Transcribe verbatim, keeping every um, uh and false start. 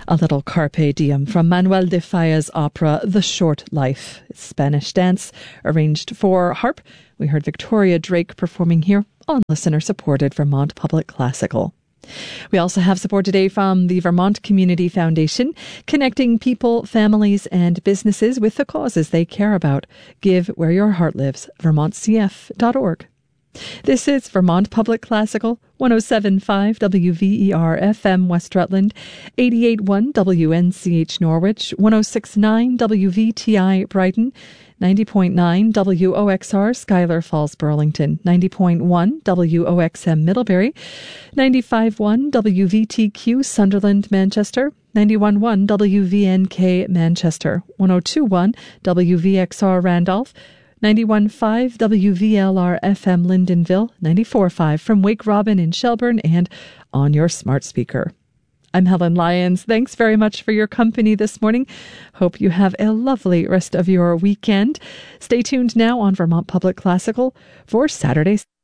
A little Carpe Diem from Manuel de Falla's opera The Short Life. It's Spanish dance arranged for harp. We heard Victoria Drake performing here on listener-supported Vermont Public Classical. We also have support today from the Vermont Community Foundation, connecting people, families, and businesses with the causes they care about. Give where your heart lives, vermont c f dot org. This is Vermont Public Classical, one oh seven point five W V E R F M West Rutland, eighty-eight point one W N C H Norwich, one oh six point nine W V T I Brighton, ninety point nine W O X R Schuyler Falls Burlington, ninety point one W O X M Middlebury, ninety-five point one W V T Q Sunderland Manchester, ninety-one point one W V N K Manchester, one oh two point one W V X R Randolph, ninety-one point five W V L R F M Lyndonville, ninety-four point five from Wake Robin in Shelburne, and on your smart speaker. I'm Helen Lyons. Thanks very much for your company this morning. Hope you have a lovely rest of your weekend. Stay tuned now on Vermont Public Classical for Saturday.